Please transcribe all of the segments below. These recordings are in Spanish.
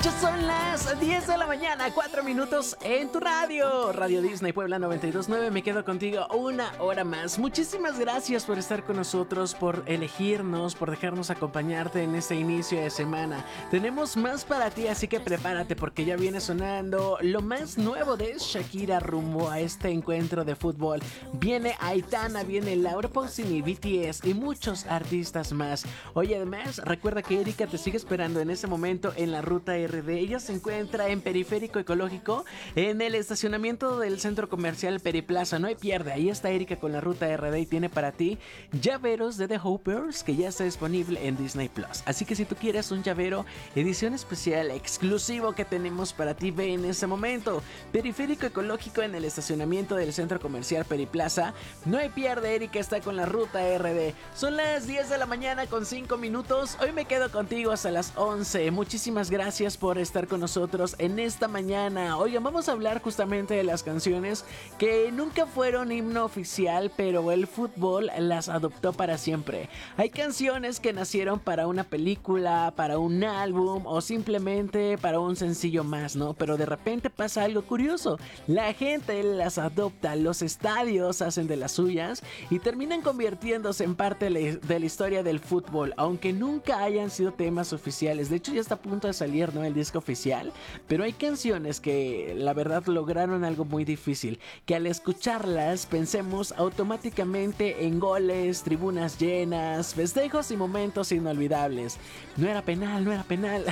Ya son las 10 de la mañana, 4 minutos en tu radio. Radio Disney Puebla 92.9. Me quedo contigo una hora más. Muchísimas gracias por estar con nosotros, por elegirnos, por dejarnos acompañarte en este inicio de semana. Tenemos más para ti, así que prepárate porque ya viene sonando lo más nuevo de Shakira rumbo a este encuentro de fútbol. Viene Aitana, viene Laura Pausini, BTS y muchos artistas más. Oye, además, recuerda que Erika te sigue esperando en ese momento en la ruta RD. Ella se encuentra en Periférico Ecológico, en el estacionamiento del centro comercial Periplaza. No hay pierde, ahí está Erika con la ruta RD y tiene para ti llaveros de The Hoppers que ya está disponible en Disney Plus. Así que si tú quieres un llavero edición especial exclusivo que tenemos para ti, ve en ese momento. Periférico Ecológico en el estacionamiento del centro comercial Periplaza. No hay pierde, Erika está con la ruta RD. Son las 10 de la mañana con 5 minutos. Hoy me quedo contigo hasta las 11. Muchísimas gracias por estar con nosotros en esta mañana. Oigan, vamos a hablar justamente de las canciones que nunca fueron himno oficial, pero el fútbol las adoptó para siempre. Hay canciones que nacieron para una película, para un álbum o simplemente para un sencillo más, ¿no? Pero de repente pasa algo curioso. La gente las adopta, los estadios hacen de las suyas y terminan convirtiéndose en parte de la historia del fútbol, aunque nunca hayan sido temas oficiales. De hecho, ya está a punto de salir, ¿no?, el disco oficial, pero hay canciones que la verdad lograron algo muy difícil, que al escucharlas pensemos automáticamente en goles, tribunas llenas, festejos y momentos inolvidables. No era penal, no era penal.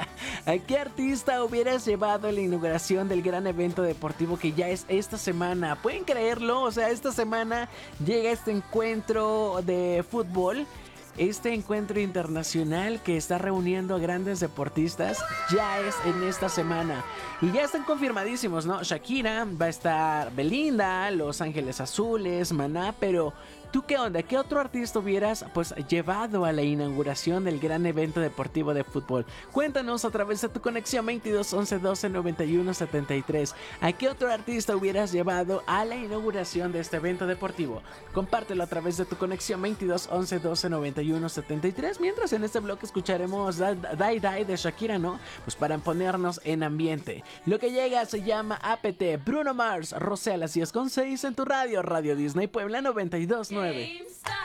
¿A qué artista hubieras llevado a la inauguración del gran evento deportivo que ya es esta semana? ¿Pueden creerlo? O sea, esta semana llega este encuentro de fútbol, este encuentro internacional que está reuniendo a grandes deportistas. Ya es en esta semana y ya están confirmadísimos, ¿no? Shakira, va a estar Belinda, Los Ángeles Azules, Maná, pero ¿tú qué onda? ¿Qué otro artista hubieras pues llevado a la inauguración del gran evento deportivo de fútbol? Cuéntanos a través de tu conexión 22 11 12 91 73. ¿A qué otro artista hubieras llevado a la inauguración de este evento deportivo? Compártelo a través de tu conexión 22 11 12 91 73. Mientras en este bloque escucharemos Die Die de Shakira, ¿no? Pues para ponernos en ambiente. Lo que llega se llama APT, Bruno Mars, Rosé a las 10:06 en tu radio, Radio Disney Puebla 92.9.